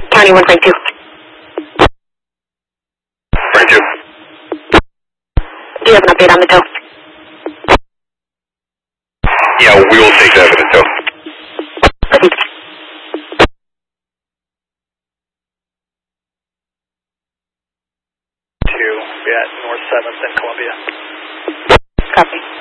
County 1 Frank 2. Frank 2. Do you have an update on the tow? Yeah, we will take that evidence tow. Proceed. 2, yeah, North 7th in Columbia. Copy.